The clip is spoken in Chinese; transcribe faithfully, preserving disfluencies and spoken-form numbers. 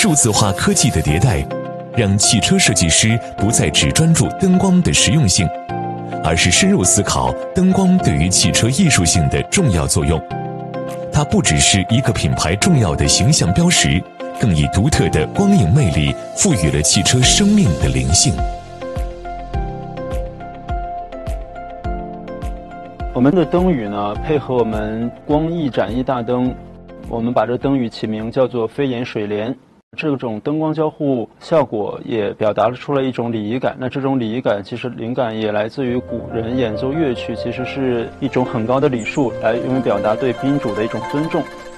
数字化科技的迭代，让汽车设计师不再只专注灯光的实用性，而是深入思考灯光对于汽车艺术性的重要作用。它不只是一个品牌重要的形象标识，更以独特的光影魅力赋予了汽车生命的灵性。 我们的灯语呢，配合我们光翼展翼大灯，我们把这灯语起名叫做飞檐水帘。这种灯光交互效果也表达了出了一种礼仪感。那这种礼仪感其实灵感也来自于古人演奏乐曲，其实是一种很高的礼数，来用于表达对宾主的一种尊重。